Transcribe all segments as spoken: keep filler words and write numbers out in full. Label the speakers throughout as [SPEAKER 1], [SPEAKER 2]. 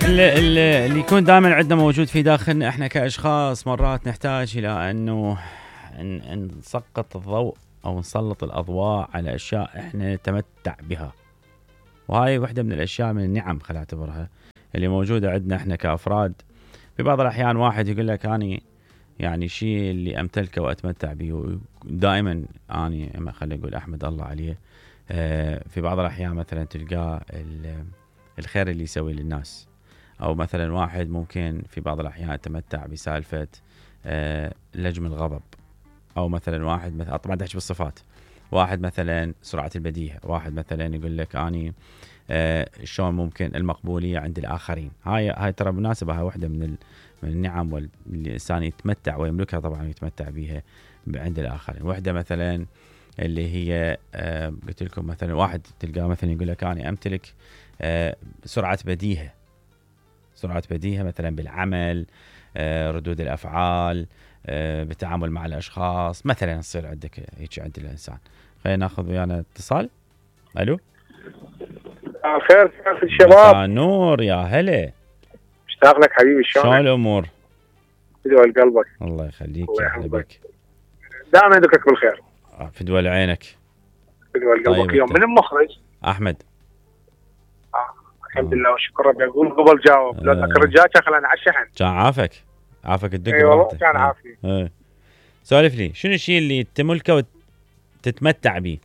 [SPEAKER 1] اللي, اللي, اللي يكون دائما عندنا موجود في داخلنا احنا كأشخاص، مرات نحتاج الى انه نسقط الضوء او نسلط الاضواء على اشياء احنا نتمتع بها، وهاي واحدة من الاشياء من النعم خلينا نعتبرها اللي موجودة عندنا احنا كأفراد. في بعض الاحيان واحد يقول لك اني يعني شيء اللي امتلكه واتمتع به دائما اني خلينا نقول احمد الله عليه. في بعض الاحيان مثلا تلقاه الخير اللي يسوي للناس، او مثلا واحد ممكن في بعض الاحيان يتمتع بسالفه لجم الغضب، او مثلا واحد مثلا طبعا تحكي بالصفات، واحد مثلا سرعه البديهه، واحد مثلا يقول لك اني شلون ممكن المقبوليه عند الاخرين. هاي هاي ترى مناسبه، هاي واحده من من النعم واللي الانسان يتمتع ويملكها طبعا ويتمتع بها عند الاخرين. واحده مثلا اللي هي آه قلت لكم مثلا واحد تلقاه مثلا يقول لك أنا أمتلك آه سرعة بديهة، سرعة بديهة مثلا بالعمل، آه ردود الأفعال، آه بالتعامل مع الأشخاص مثلا. يصير عندك هيك عند الإنسان. خلينا ناخذ ويانا اتصال. ألو،
[SPEAKER 2] خير كيف الشباب؟
[SPEAKER 1] مساء نور، يا هلا،
[SPEAKER 2] مشتاق لك حبيبي. شلونك؟
[SPEAKER 1] شلون الأمور؟
[SPEAKER 2] فدوى قلبك.
[SPEAKER 1] الله يخليك، يا هلا بك،
[SPEAKER 2] دائما يدركك بالخير.
[SPEAKER 1] فدوى عينك،
[SPEAKER 2] فدوى قلبك.
[SPEAKER 1] طيب
[SPEAKER 2] يوم من المخرج
[SPEAKER 1] أحمد.
[SPEAKER 2] آه. الحمد لله والشكر ربي. اقول قبل جاوب آه. لو ذكر الرجال كان خلاني على الشحن.
[SPEAKER 1] كان عافك عافك الدق.
[SPEAKER 2] اي والله كان عافي.
[SPEAKER 1] ايه سولف لي، شنو الشيء اللي تملكه وتتمتع به؟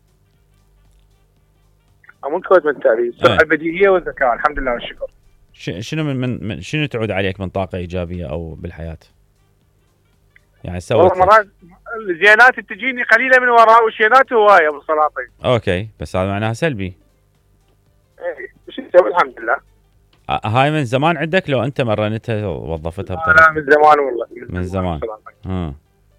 [SPEAKER 2] املكه واتمتع به السرعه البديهيه والذكاء، الحمد لله والشكر.
[SPEAKER 1] شنو من, من, من شنو تعود عليك من طاقه ايجابيه او بالحياه؟ يعني سويت
[SPEAKER 2] مرات الزينات تجيني قليله من وراء، والشينات هوايه ابو سلاطين.
[SPEAKER 1] اوكي، بس هذا معناها سلبي.
[SPEAKER 2] ايه بس تسوي الحمد لله.
[SPEAKER 1] آه هاي من زمان عندك لو انت مرنتها ووظفتها
[SPEAKER 2] بطريقه؟ لا من زمان والله،
[SPEAKER 1] من, من زمان. ها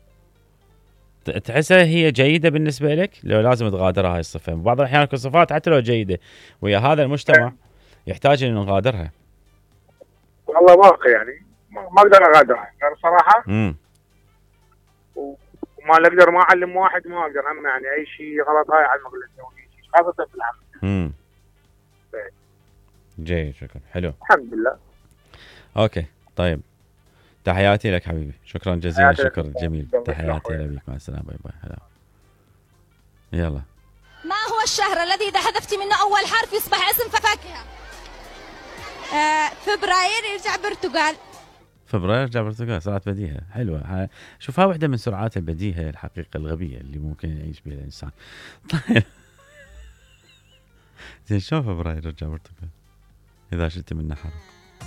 [SPEAKER 1] تحسها هي جيده بالنسبه لك لو لازم تغادرها هاي الصفه؟ بعض الاحيان كل صفات حتى لو جيده ويا هذا المجتمع أه. يحتاج ان نغادرها.
[SPEAKER 2] والله واقع يعني ما اقدر اغادرها يعني صراحه.
[SPEAKER 1] امم
[SPEAKER 2] وما اقدر ما اعلم واحد، ما اقدر هم يعني اي شيء غلط هاي اعلمه اقول له شيء خاصه في العمل.
[SPEAKER 1] امم جيد، شكرا، حلو
[SPEAKER 2] الحمد لله.
[SPEAKER 1] اوكي طيب، تحياتي لك حبيبي، شكرا جزيلا، شكرا جميل، تحياتي لك، مع السلامه، باي باي. هلا يلا.
[SPEAKER 3] ما هو الشهر الذي اذا حذفتي منه اول حرف يصبح اسم فاكهه؟ آه فبراير يرجع برتقال.
[SPEAKER 1] فبراير يرجع برتقال، سرعة بديهة حلوة. شوفها واحدة من سرعات البديهة الحقيقة الغبية اللي ممكن يعيش بها الإنسان. طيب زين، شلون فبراير يرجع برتقال إذا شلت منه حرف؟